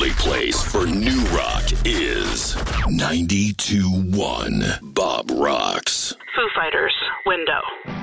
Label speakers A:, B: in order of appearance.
A: only place for new rock is 92.1 Bob Rocks.
B: Foo Fighters, Window.